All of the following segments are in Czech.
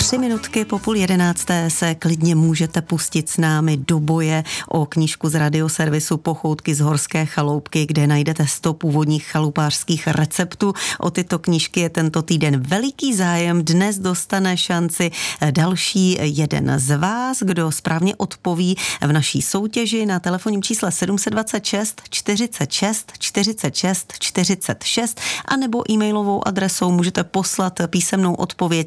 3 minutky po 10:30 se klidně můžete pustit s námi do boje o knížku z radioservisu Pochoutky z horské chaloupky, kde najdete 100 původních chalupářských receptů. O tyto knížky je tento týden veliký zájem. Dnes dostane šanci další jeden z vás, kdo správně odpoví v naší soutěži na telefonním čísle 726 46 46 46 a nebo e-mailovou adresou můžete poslat písemnou odpověď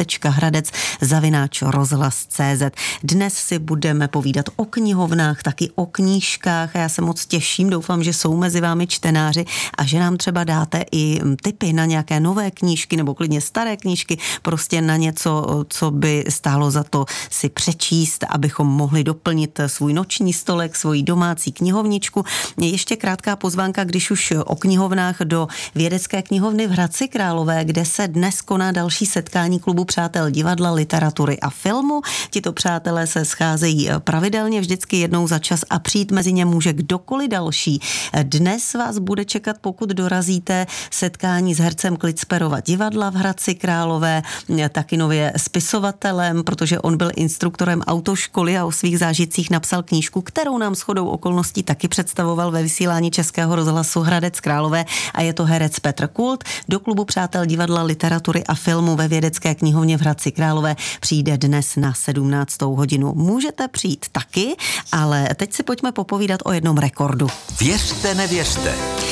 studio.hradec@rozhlas.cz. Dnes si budeme povídat o knihovnách, taky o knížkách a já se moc těším, doufám, že jsou mezi vámi čtenáři a že nám třeba dáte i tipy na nějaké nové knížky nebo klidně staré knížky, prostě na něco, co by stálo za to si přečíst, abychom mohli doplnit svůj noční stolek, svoji domácí knihovničku. Ještě krátká pozvánka, když už o knihovnách, do Vědecké knihovny v Hradci Králové, kde se dnes koná další setkání klubu přátel divadla, literatury a filmu. Tito přátelé se scházejí pravidelně, vždycky jednou za čas a přijít mezi ně může kdokoliv další. Dnes vás bude čekat, pokud dorazíte, setkání s hercem Klicperova divadla v Hradci Králové, taky nově spisovatelem, protože on byl instruktorem autoškoly a o svých zážitcích napsal knížku, kterou nám shodou okolností taky představoval ve vysílání Českého rozhlasu Hradec Králové, a je to herec Petr Kult. Do klubu přátel divadla, literatury a filmu ve Vědecké knihovně v Hradci Králové přijde dnes na 17. hodinu. Můžete přijít taky, ale teď si pojďme popovídat o jednom rekordu. Věřte, nevěřte.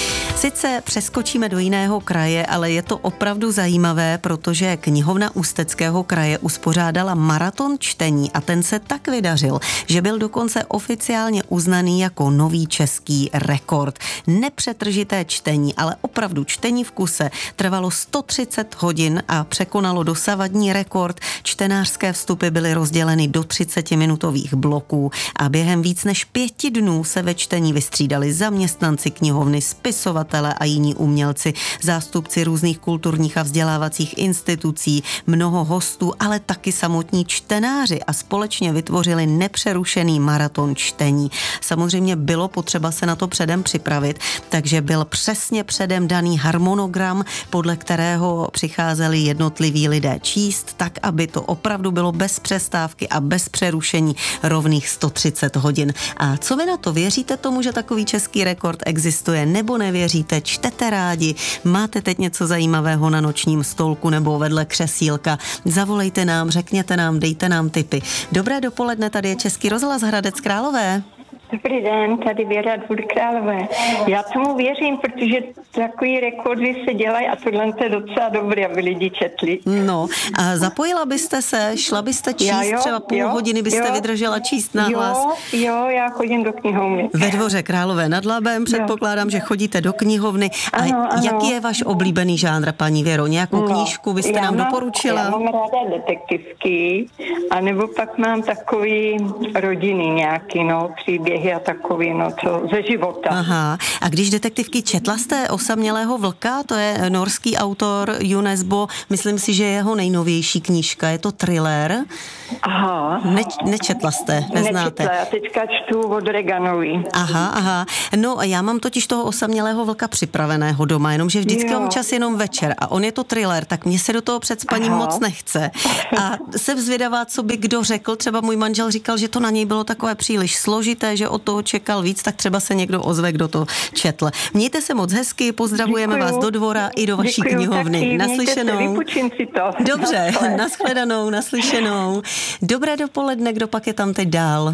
Sice přeskočíme do jiného kraje, ale je to opravdu zajímavé, protože knihovna Ústeckého kraje uspořádala maraton čtení a ten se tak vydařil, že byl dokonce oficiálně uznaný jako nový český rekord. Nepřetržité čtení, ale opravdu čtení v kuse trvalo 130 hodin a překonalo dosavadní rekord. Čtenářské vstupy byly rozděleny do 30-minutových bloků a během víc než 5 dnů se ve čtení vystřídali zaměstnanci knihovny, spisovatelé a jiní umělci, zástupci různých kulturních a vzdělávacích institucí, mnoho hostů, ale taky samotní čtenáři a společně vytvořili nepřerušený maraton čtení. Samozřejmě bylo potřeba se na to předem připravit, takže byl přesně předem daný harmonogram, podle kterého přicházeli jednotliví lidé číst, tak, aby to opravdu bylo bez přestávky a bez přerušení rovných 130 hodin. A co vy na to? Věříte tomu, že takový český rekord existuje, nebo nevěříte? Čtete rádi? Máte teď něco zajímavého na nočním stolku nebo vedle křesílka? Zavolejte nám, řekněte nám, dejte nám tipy. Dobré dopoledne, tady je Český rozhlas Hradec Králové. Dobrý den, tady Věra Dvůr Králové. Já tomu věřím, protože takový rekordy se dělají a tohle je docela dobré, aby lidi četli. No, a zapojila byste se, šla byste číst, třeba půl hodiny byste vydržela číst nahlas? Jo, já chodím do knihovny. Ve Dvoře Králové nad Labem, předpokládám, že chodíte do knihovny. A ano. Jaký je váš oblíbený žánr, paní Věro? Nějakou knížku byste nám doporučila? Já mám ráda detektivky, anebo pak mám takový rodiny nějaký, příběhy a takový, co ze života. Aha. A když detektivky, četla jste Osamělého vlka? To je norský autor UNESCO. Myslím si, že je jeho nejnovější knížka. Je to thriller. Aha. Nečetla jste, neznáte. Nečetla, já teďka čtu od Reganovi. Aha. No, já mám totiž toho Osamělého vlka připraveného doma, jenomže vždycky mám čas jenom večer a on je to thriller, tak mně se do toho před spaním moc nechce. A jsem zvědavá, co by kdo řekl. Třeba můj manžel říkal, že to na něj bylo takové příliš složité, že od toho čekal víc, tak třeba se někdo ozve, kdo to četl. Mějte se moc hezky, pozdravujeme vás do Dvora i do vaší knihovny. Taky, naslyšenou. Vypučím si to. Dobře, nashledanou, naslyšenou. Dobré dopoledne, kdo pak je tam teď dál?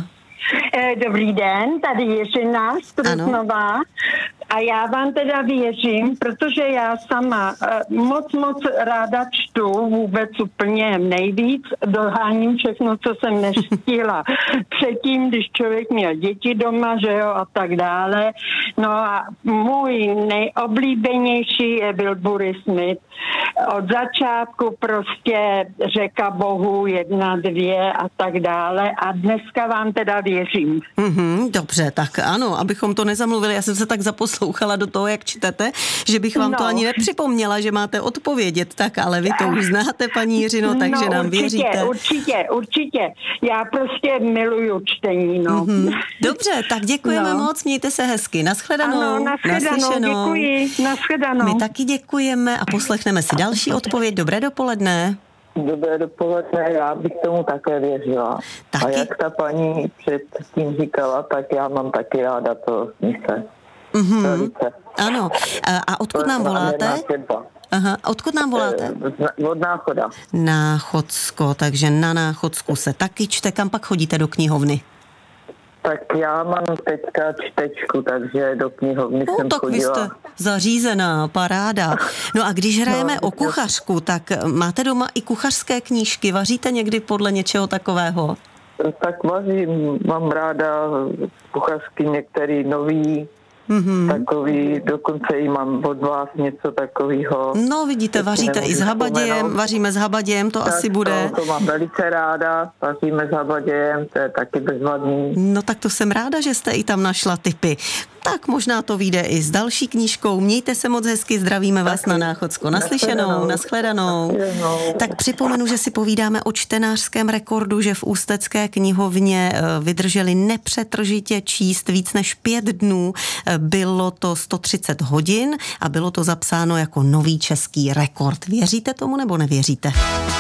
Dobrý den, tady Jiřina z Trutnova. A já vám teda věřím, protože já sama moc ráda čtu, vůbec úplně nejvíc, doháním všechno, co jsem nestihla. Předtím, když člověk měl děti doma, že jo, a tak dále. No a můj nejoblíbenější byl Boris Smith. Od začátku prostě Řeka bohů 1, 2 a tak dále. A dneska vám teda věřím. Dobře, tak ano, abychom to nezamluvili. Já jsem se tak zaposlouchala do toho, jak čtete, že bych vám to ani nepřipomněla, že máte odpovědět. Tak, ale vy to už znáte, paní Jiřino, takže nám věříte. Určitě. Já prostě miluju čtení, Dobře, tak děkujeme moc, mějte se hezky. Naschledanou. Ano, naschledanou, děkuji. Naschledanou. My taky děkujeme a poslechneme si další odpověď. Dobré dopoledne. Dobré dopoledne, já bych tomu také věřila. Taky? A jak ta paní předtím říkala, tak já mám taky ráda to mise. Velice. Ano. A odkud nám voláte? Aha, odkud nám voláte? Od Náchoda. Náchodsko, takže na Náchodsku se taky čte. Kam pak chodíte do knihovny? Tak já mám teďka čtečku, takže do knihovny jsem tak chodila. vy jste zařízená, paráda. No a když hrajeme o kuchařku, tak máte doma i kuchařské knížky? Vaříte někdy podle něčeho takového? Tak vařím, mám ráda kuchařky některý nový, takový, dokonce i mám od vás něco takového. No vidíte, vaříte i s habadějem, vaříme s habadějem, to tak asi bude. To mám velice ráda, vaříme s habadějem, to je taky bezvadný. No tak to jsem ráda, že jste i tam našla tipy. Tak možná to vyjde i s další knížkou. Mějte se moc hezky, zdravíme vás na Náchodsko. Naslyšenou, nashledanou. Tak připomenu, že si povídáme o čtenářském rekordu, že v Ústecké knihovně vydrželi nepřetržitě číst víc než 5 dnů. Bylo to 130 hodin a bylo to zapsáno jako nový český rekord. Věříte tomu nebo nevěříte?